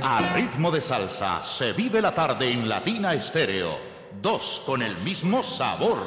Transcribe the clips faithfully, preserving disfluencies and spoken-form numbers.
A ritmo de salsa se vive la tarde en Latina Estéreo. Dos con el mismo sabor.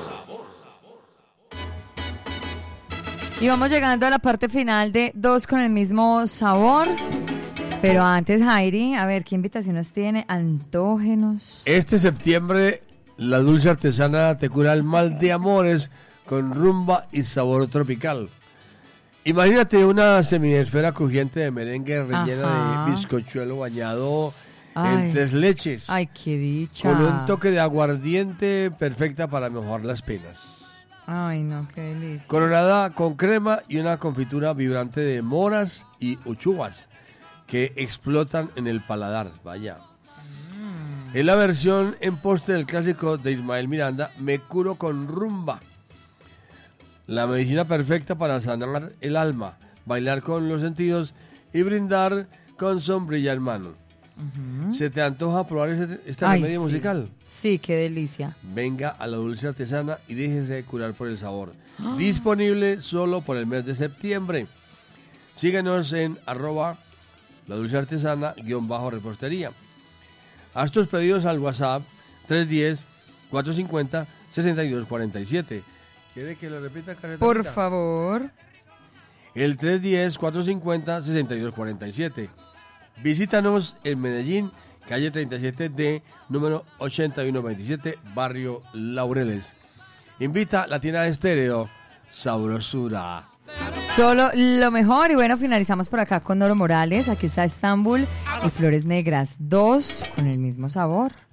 Y vamos llegando a la parte final de Dos con el mismo sabor. Pero antes, Jairi, a ver, ¿qué invitación nos tiene? Antógenos. Este septiembre, la dulce artesana te cura el mal de amores con rumba y sabor tropical. Imagínate una semiesfera crujiente de merengue rellena Ajá. de bizcochuelo bañado ay. en tres leches. Ay, qué dicha. Con un toque de aguardiente perfecta para mejorar las penas. Ay, no, qué delicia. Coronada con crema y una confitura vibrante de moras y uchuvas que explotan en el paladar. Vaya. Mm. Es la versión en postre del clásico de Ismael Miranda, Me curo con rumba. La medicina perfecta para sanar el alma, bailar con los sentidos y brindar con sombrilla en mano. Uh-huh. ¿Se te antoja probar este, este remedio sí. musical? Sí, qué delicia. Venga a la dulce artesana y déjese curar por el sabor. Oh. Disponible solo por el mes de septiembre. Síguenos en arroba la dulce artesana guión bajo repostería. Haz tus pedidos al WhatsApp tres uno cero, cuatro cinco cero, seis dos cuatro siete. ¿Quiere que lo repita, Carretita? Por favor. El tres uno cero, cuatro cinco cero, seis dos cuatro siete. Visítanos en Medellín, calle treinta y siete D, número ochenta y uno veintisiete, barrio Laureles. Invita Latina Estéreo, sabrosura. Solo lo mejor. Y bueno, finalizamos por acá con Noro Morales. Aquí está Estambul y Flores Negras, dos con el mismo sabor.